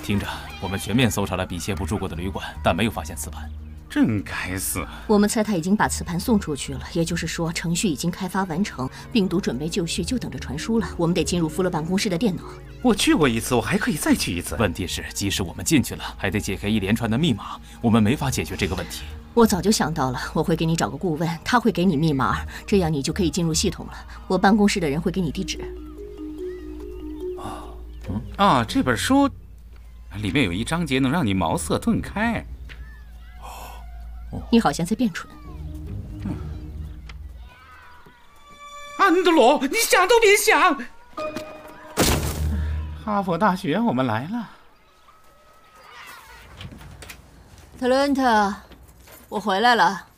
听着，我们全面搜查了比谢布住过的旅馆，但没有发现磁盘。 真该死！ 我们猜他已经把磁盘送出去了，也就是说，程序已经开发完成，病毒准备就绪，就等着传输了。我们得进入富勒办公室的电脑。 我去过一次，我还可以再去一次。 问题是，即使我们进去了，还得解开一连串的密码，我们没法解决这个问题。 我早就想到了，我会给你找个顾问，他会给你密码，这样你就可以进入系统了。我办公室的人会给你地址。 这本书里面有一章节能让你茅塞顿开。 你好像在变蠢。 安德罗，你想都别想！哈佛大学，我们来了。 特伦特，我回来了。